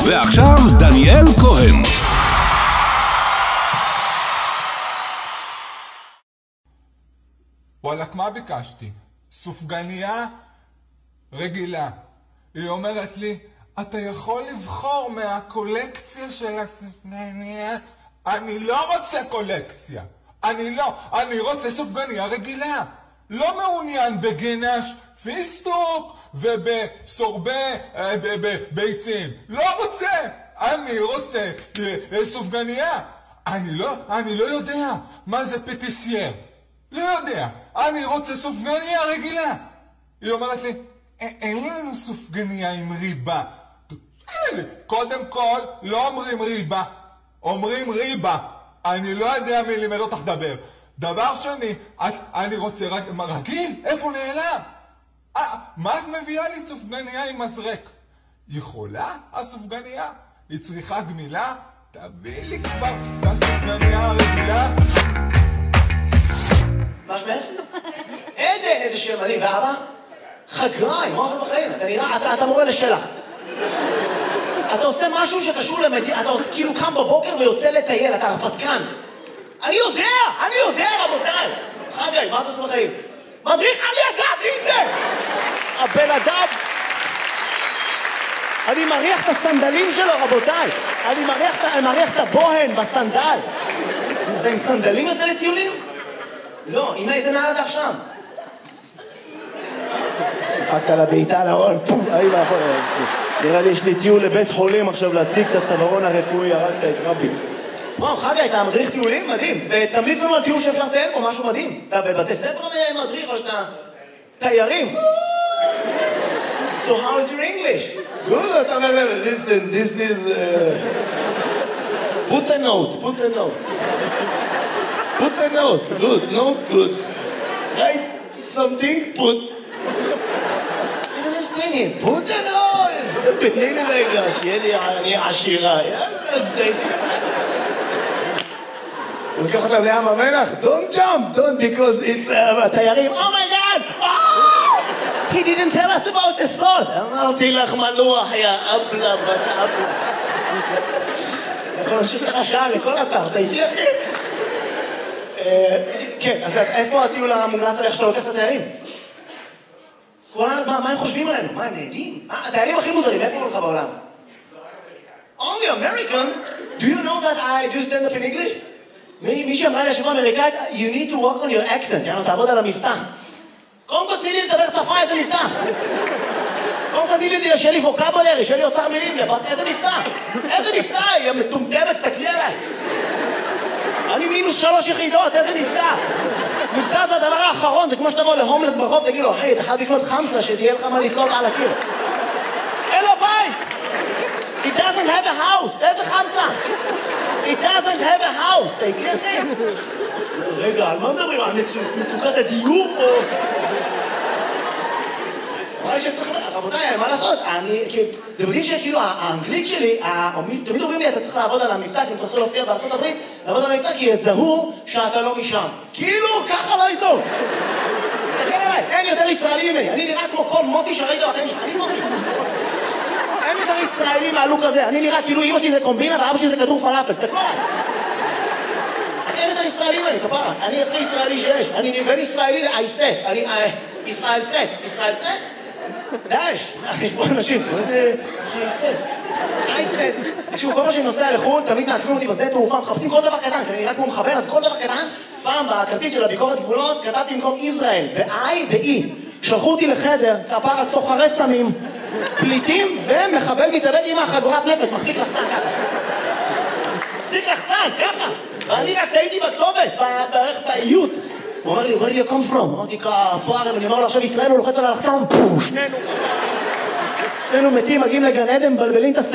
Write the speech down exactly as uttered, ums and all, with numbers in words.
ועכשיו דניאל כהן. וואלק, מה ביקשתי? סופגניה רגילה. היא אומרת לי, אתה יכול לבחור מהקולקציה של הסופגניה? אני לא רוצה קולקציה. אני לא. אני רוצה סופגניה רגילה. לא מעוניין בגנש פיסטוק ובסורבה ביצים. לא רוצה. אני רוצה סופגניה. אני לא, אני לא יודע מה זה פטיסייר. לא יודע. אני רוצה סופגניה רגילה. היא אומרת לי, אין לנו סופגניה עם ריבה. קודם כל, לא אומרים ריבה. אומרים ריבה. אני לא יודע מי לימד אותך דבר. דבר שני, את, אני רוצה רג, רגיל, איפה נעלם? 아, מה את מביאה לי סופגניה עם מזרק? יכולה הסופגניה? היא צריכה גמילה? תביא לי כבר את הסופגניה הרגילה. מה שמך? עדן, איזה שם מדהים. ואבא? חגריים, מה עושה בחיים? אתה נראה, אתה, אתה מורה לשלח. אתה עושה משהו שקשור למדינה, אתה כאילו קם בבוקר ויוצא לטייל, אתה הרפתקן. אני יודע, אני יודע רבותיי. חגי, מה אתה עושה בחיים? מדריך, אני ידעתי את זה! הבן אדם... אני מריח את הסנדלים שלו רבותיי. אני מריח, אני מריח את הבוהן בסנדל. אתה עם סנדלים יוצא לטיולים? לא, עם איזה נעל אתה עכשיו? דפקת לה בעיטה לארון, פום, אי ואחור. נראה לי יש לי טיול לבית חולים עכשיו להשיג את הצווארון הרפואי, הרגת את רבי. וואו, חגי, אתה מדריך טיולים? מדהים. ותמליץ לנו על טיול שאפשר לטייל פה, משהו מדהים. אתה בבתי ספר מדריך או שאתה תיירים? So how is your English? Good, אתה אומר להם, listen, this is... Put a note, put a note. Put a note, good, note, good. Write something, put... I don't understand him. Put a note! תתני לי רגע, שיהיה לי אני עשירה. יאללה, אז תתני לי. הוא לוקח אותם לים המלח, don't jump, don't, because it's תיירים. Oh my God! Oh! He didn't tell us about the salt. אמרתי לך מלוח, יא אבלה, בת אבלה. אתה יכול להמשיך לך שעה לכל אתר, אתה איתי אחי? כן, אז איפה הטיול המומלץ עליך שאתה לוקח את התיירים? מה הם חושבים עלינו? מה, הם נהדים? התיירים הכי מוזרים, איפה הולך בעולם? Only Americans? Do you know that I do stand up in English? מי שאמרה לי השבוע אמריקאית, you need to work on your accent, יאנו, תעבוד על המבטא. קודם כל תני לי לדבר שפה, איזה מבטא. קודם כל תני לי, שיהיה לי ווקבולרי, שיהיה לי אוצר מילים, איזה מבטא. איזה מבטא, היא מטומטמת, תסתכלי עליי. אני מינוס שלוש יחידות, איזה מבטא. מבטא זה הדבר האחרון, זה כמו שתבוא להומלס ברחוב, תגיד לו, היי, אתה חייב לקנות חמסה, שתהיה לך מה לתלות על הקיר. אין לו בית! He doesn't have a house, איזה חמסה? He doesn't have a house, אתה יקרה אחי? רגע, על מה מדברים? על מצוקת הדיור או... אולי שצריך... רבותיי, מה לעשות? אני... זה מדהים שכאילו האנגלית שלי, תמיד אומרים לי, אתה צריך לעבוד על המבטא, כי אם אתה רוצה להופיע בארצות הברית, לעבוד על המבטא, כי יזהו שאתה לא משם. כאילו, ככה לא יזהו. תסתכל עליי, אין יותר ישראלי ממני. אני נראה כמו כל מוטי שראית בחיים שלך. אני מוטי. אין יותר ישראלי מהלוק הזה. אני נראה כאילו אמא שלי זה קומבינה ואבא שלי זה כדור פלאפל. תסתכלו עליי. אין יותר ישראלי ממני, כפרה. אני הכי ישראלי שיש. אני בין ישראלי לאייסס. אני... ישראל סס. ישראל סס? דאש, יש פה אנשים, מה זה אייסס? אייסס. תקשיבו, כל מה שאני נוסע לחו"ל, תמיד מעקמים אותי בשדה תעופה, מחפשים כל דבר קטן, כי אני נראה כמו מחבר, אז כל דבר קטן, פעם בכרטיס של הביקורת גבולות, כתבתי במקום ישראל, ב-I ב-E. שלחו אותי לחדר, כפרה סוחרי סמים, פליטים ומחבל מתאבד עם החגורת נפש, מחזיק לחצן ככה. מחזיק לחצן, ככה. ואני רק טעיתי בכתובת, בערך באיות. הוא אומר לי, where do you come from? אמרתי, פה ערב, אני אומר לו, עכשיו ישראל הוא לוחץ על הלחצן, שנינו, שנינו מתים, מגיעים לגן עדן, מבלבלים את